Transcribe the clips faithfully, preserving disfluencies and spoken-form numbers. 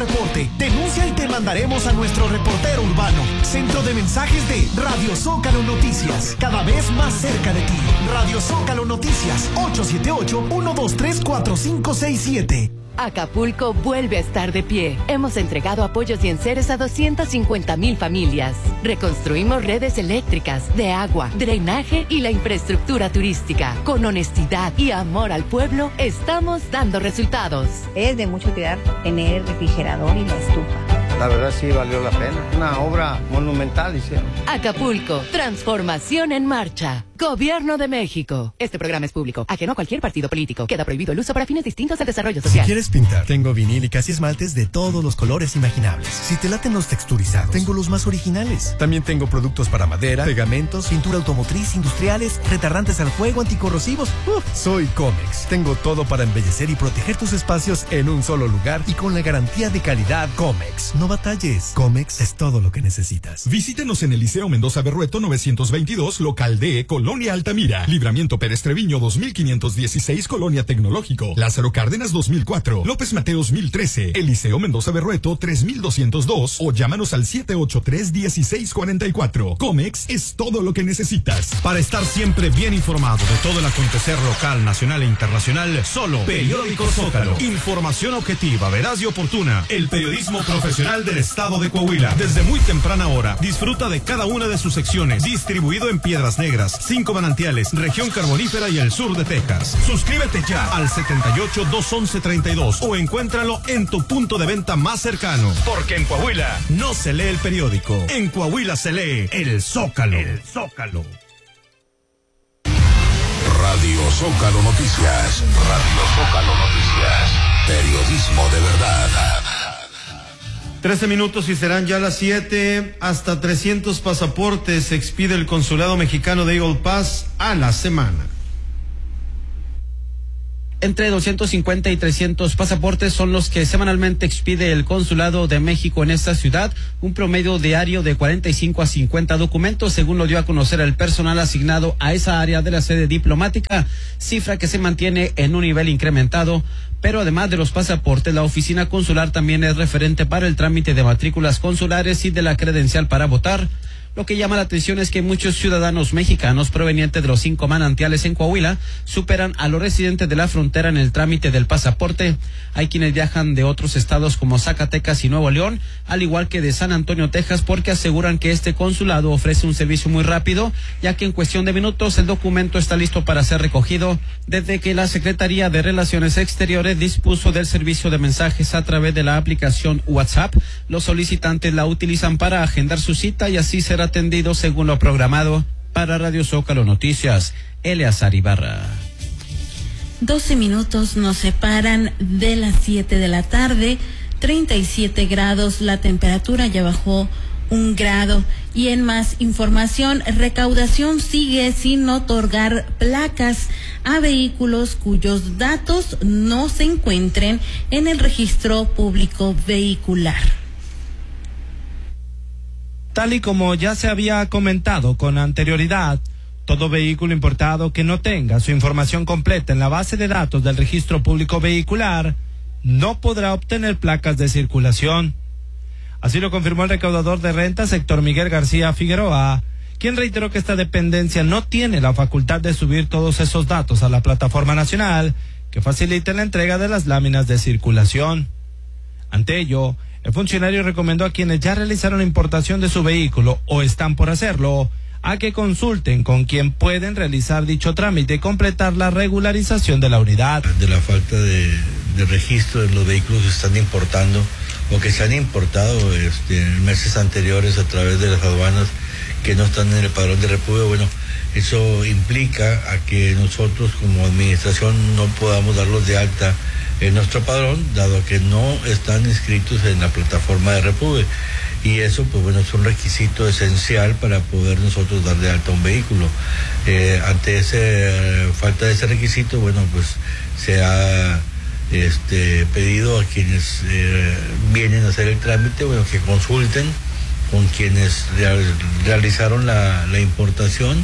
reporte. Denuncia y te mandaremos a nuestro reportero urbano. Centro de mensajes de Radio Zócalo Noticias. Cada vez más cerca de ti. Radio Zócalo Noticias. ocho siete ocho, uno dos tres, cuatro cinco seis siete. Acapulco vuelve a estar de pie. Hemos entregado apoyos y enseres a doscientas cincuenta mil familias. Reconstruimos redes eléctricas, de agua, drenaje y la infraestructura turística. Con honestidad y amor al pueblo, estamos dando resultados. Es de mucha utilidad tener el refrigerador y la estufa. La verdad sí valió la pena. Una obra monumental hicieron. Acapulco, transformación en marcha. Gobierno de México. Este programa es público, ajeno a cualquier partido político. Queda prohibido el uso para fines distintos al desarrollo social. Si quieres pintar, tengo vinílicas y esmaltes de todos los colores imaginables. Si te laten los texturizados, tengo los más originales. También tengo productos para madera, pegamentos, pintura automotriz, industriales, retardantes al fuego, anticorrosivos. Uf, soy Comex. Tengo todo para embellecer y proteger tus espacios en un solo lugar y con la garantía de calidad Comex. No batalles. Comex es todo lo que necesitas. Visítenos en el Liceo Mendoza Berrueto novecientos veintidós, local D, Colonia Altamira. Libramiento Pérez Treviño dos mil quinientos dieciséis, Colonia Tecnológico. Lázaro Cárdenas dos mil cuatro. López Mateos mil trece. El Liceo Mendoza Berrueto tres mil doscientos dos. O llámanos al siete ocho tres, uno seis cuatro cuatro. Comex es todo lo que necesitas. Para estar siempre bien informado de todo el acontecer local, nacional e internacional, solo Periódico Zócalo. Información objetiva, veraz y oportuna. El periodismo profesional del estado de Coahuila. Desde muy temprana hora, disfruta de cada una de sus secciones. Distribuido en Piedras Negras, Cinco Manantiales, Región Carbonífera y el sur de Texas. Suscríbete ya al setenta y ocho, doscientos once, treinta y dos o encuéntralo en tu punto de venta más cercano. Porque en Coahuila no se lee el periódico. En Coahuila se lee el Zócalo. El Zócalo. Radio Zócalo Noticias. Radio Zócalo Noticias. Periodismo de verdad. trece minutos y serán ya las siete. Hasta trescientos pasaportes expide el consulado mexicano de Eagle Pass a la semana. Entre doscientos cincuenta y trescientos pasaportes son los que semanalmente expide el Consulado de México en esta ciudad, un promedio diario de cuarenta y cinco a cincuenta documentos, según lo dio a conocer el personal asignado a esa área de la sede diplomática, cifra que se mantiene en un nivel incrementado. Pero además de los pasaportes, la oficina consular también es referente para el trámite de matrículas consulares y de la credencial para votar. Lo que llama la atención es que muchos ciudadanos mexicanos provenientes de los cinco manantiales en Coahuila superan a los residentes de la frontera en el trámite del pasaporte. Hay quienes viajan de otros estados como Zacatecas y Nuevo León, al igual que de San Antonio, Texas, porque aseguran que este consulado ofrece un servicio muy rápido, ya que en cuestión de minutos el documento está listo para ser recogido. Desde que la Secretaría de Relaciones Exteriores dispuso del servicio de mensajes a través de la aplicación WhatsApp, los solicitantes la utilizan para agendar su cita y así será atendido según lo programado. Para Radio Zócalo Noticias, Eleazar Ibarra. doce minutos nos separan de las siete de la tarde, treinta y siete grados, la temperatura ya bajó un grado. Y en más información, recaudación sigue sin otorgar placas a vehículos cuyos datos no se encuentren en el registro público vehicular. Tal y como ya se había comentado con anterioridad, todo vehículo importado que no tenga su información completa en la base de datos del registro público vehicular no podrá obtener placas de circulación. Así lo confirmó el recaudador de rentas, Héctor Miguel García Figueroa, quien reiteró que esta dependencia no tiene la facultad de subir todos esos datos a la plataforma nacional que facilite la entrega de las láminas de circulación. Ante ello, el funcionario recomendó a quienes ya realizaron la importación de su vehículo o están por hacerlo, a que consulten con quien pueden realizar dicho trámite y completar la regularización de la unidad. De la falta de, de registro de los vehículos que se están importando o que se han importado este, en meses anteriores a través de las aduanas que no están en el padrón de república, bueno, eso implica a que nosotros como administración no podamos darlos de alta en nuestro padrón, dado que no están inscritos en la plataforma de Repube. Y eso, pues bueno, es un requisito esencial para poder nosotros dar de alta un vehículo. Eh, ante ese falta de ese requisito, bueno, pues se ha este, pedido a quienes eh, vienen a hacer el trámite, bueno, que consulten con quienes real, realizaron la, la importación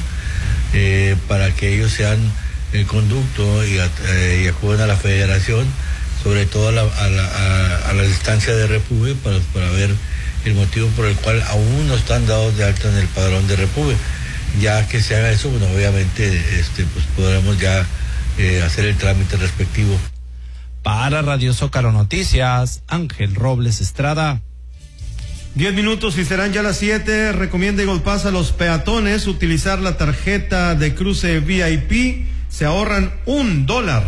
eh, para que ellos sean el conducto y, eh, y acuden a la federación sobre todo a la, a la, a, a la distancia de Repube, para, para ver el motivo por el cual aún no están dados de alta en el padrón de Repube. Ya que se haga eso, bueno, obviamente este, pues podremos ya eh, hacer el trámite respectivo. Para Radio Zócalo Noticias, Ángel Robles Estrada. Diez minutos y serán ya las siete. Recomienda Eagle Pass a los peatones utilizar la tarjeta de cruce V I P. Se ahorran un dólar.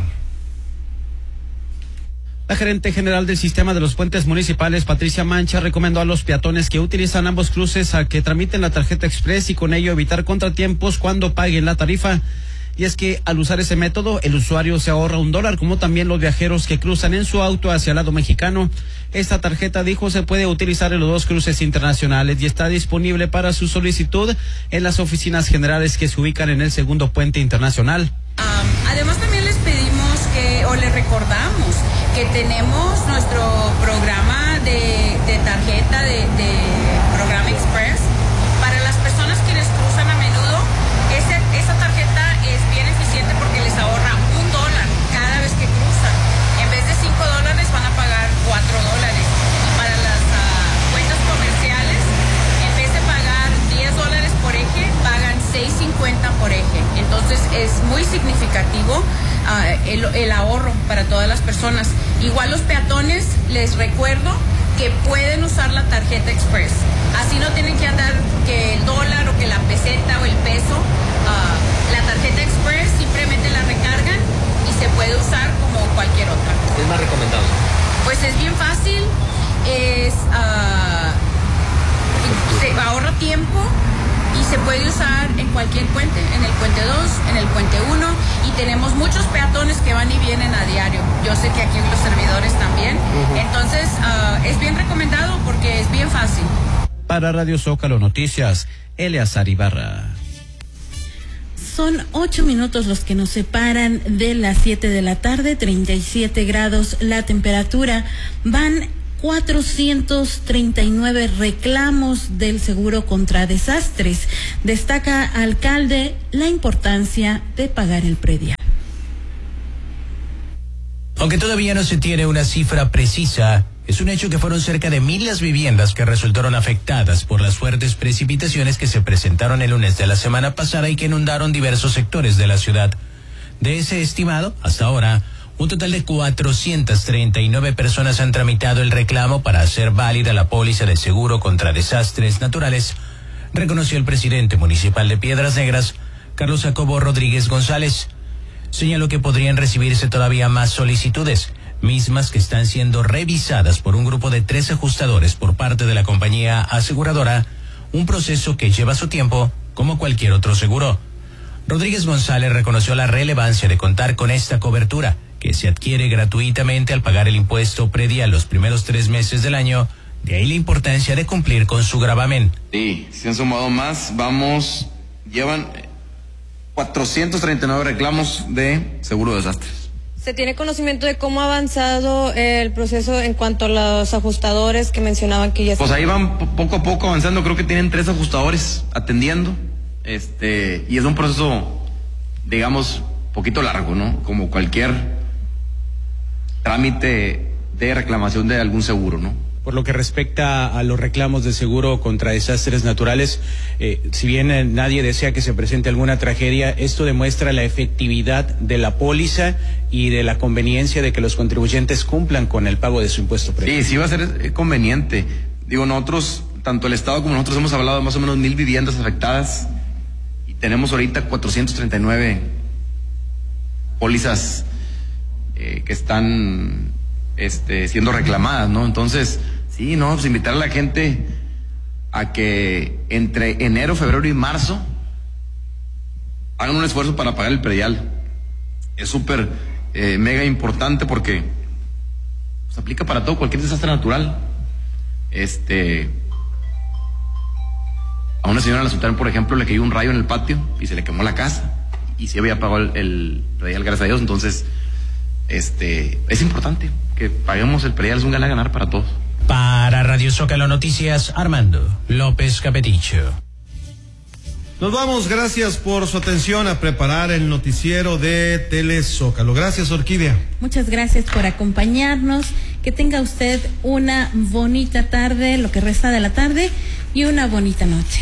La gerente general del sistema de los puentes municipales, Patricia Mancha, recomendó a los peatones que utilizan ambos cruces a que tramiten la tarjeta express y con ello evitar contratiempos cuando paguen la tarifa. Y es que al usar ese método, el usuario se ahorra un dólar, como también los viajeros que cruzan en su auto hacia el lado mexicano. Esta tarjeta, dijo, se puede utilizar en los dos cruces internacionales y está disponible para su solicitud en las oficinas generales que se ubican en el segundo puente internacional. Um, además también les pedimos que, o les recordamos, que tenemos nuestro programa de, de tarjeta, de, de programa Express, para las personas quienes cruzan a menudo. Ese, esa tarjeta es bien eficiente porque les ahorra un dólar cada vez que cruzan. En vez de cinco dólares van a pagar cuatro dólares. Y para las uh, cuentas comerciales, en vez de pagar diez dólares por eje, pagan seis cincuenta por eje. Entonces es muy significativo uh, el, el ahorro para todas las personas. Igual los peatones, les recuerdo que pueden usar la tarjeta Express. Así no tienen que andar que el dólar o que la peseta o el peso. Uh, la tarjeta Express simplemente la recargan y se puede usar como cualquier otra. ¿Es más recomendable? Pues es bien fácil, es uh, se ahorra tiempo y se puede usar en cualquier puente, en el puente dos, en el puente uno, y tenemos muchos peatones que van y vienen a diario. Yo sé que aquí los servidores también. Uh-huh. Entonces uh, es bien recomendado porque es bien fácil. Para Radio Zócalo Noticias, Eleazar Ibarra. Son ocho minutos los que nos separan de las siete de la tarde, treinta y siete grados la temperatura. Van cuatrocientos treinta y nueve reclamos del seguro contra desastres. Destaca alcalde la importancia de pagar el predial. Aunque todavía no se tiene una cifra precisa, es un hecho que fueron cerca de mil las viviendas que resultaron afectadas por las fuertes precipitaciones que se presentaron el lunes de la semana pasada y que inundaron diversos sectores de la ciudad. De ese estimado, hasta ahora, un total de cuatrocientas treinta y nueve personas han tramitado el reclamo para hacer válida la póliza de seguro contra desastres naturales, reconoció el presidente municipal de Piedras Negras, Carlos Jacobo Rodríguez González. Señaló que podrían recibirse todavía más solicitudes, mismas que están siendo revisadas por un grupo de tres ajustadores por parte de la compañía aseguradora, un proceso que lleva su tiempo, como cualquier otro seguro. Rodríguez González reconoció la relevancia de contar con esta cobertura, que se adquiere gratuitamente al pagar el impuesto predial los primeros tres meses del año, de ahí la importancia de cumplir con su gravamen. Sí, se han sumado más, vamos, llevan cuatrocientos treinta y nueve reclamos de seguro de desastres. ¿Se tiene conocimiento de cómo ha avanzado el proceso en cuanto a los ajustadores que mencionaban que ya... Pues ahí van poco a poco avanzando, creo que tienen tres ajustadores atendiendo, este, y es un proceso, digamos, poquito largo, ¿no? Como cualquier trámite de reclamación de algún seguro, ¿no? Por lo que respecta a los reclamos de seguro contra desastres naturales, eh, si bien eh, nadie desea que se presente alguna tragedia, esto demuestra la efectividad de la póliza y de la conveniencia de que los contribuyentes cumplan con el pago de su impuesto predial. Sí, sí va a ser eh, conveniente. Digo, nosotros, tanto el Estado como nosotros hemos hablado de más o menos mil viviendas afectadas y tenemos ahorita cuatrocientos treinta y nueve pólizas eh, que están este, siendo reclamadas, ¿no? Entonces, sí, no, pues invitar a la gente a que entre enero, febrero y marzo hagan un esfuerzo para pagar el predial. Es súper eh, mega importante porque se aplica para todo, cualquier desastre natural. Este, a una señora en la Sultán, por ejemplo, le cayó un rayo en el patio y se le quemó la casa y se había pagado el, el predial, gracias a Dios. Entonces, este, es importante que paguemos el predial, es un ganar-ganar para todos. Para Radio Zócalo Noticias, Armando López Capeticho. Nos vamos, gracias por su atención a preparar el noticiero de Telezócalo. Gracias, Orquídea. Muchas gracias por acompañarnos. Que tenga usted una bonita tarde, lo que resta de la tarde, y una bonita noche.